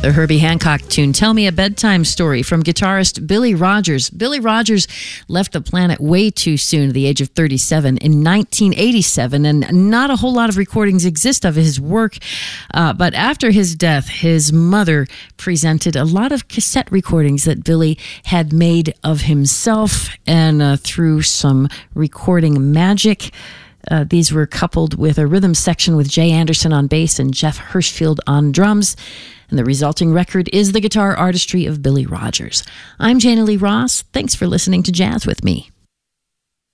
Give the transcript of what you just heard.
The Herbie Hancock tune, Tell Me a Bedtime Story, from guitarist Billy Rogers. Billy Rogers left the planet way too soon, at the age of 37, in 1987, and not a whole lot of recordings exist of his work. But after his death, his mother presented a lot of cassette recordings that Billy had made of himself, and through some recording magic, these were coupled with a rhythm section with Jay Anderson on bass and Jeff Hirschfield on drums. And the resulting record is the guitar artistry of Billy Rogers. I'm Jana Lee Ross. Thanks for listening to Jazz with Me.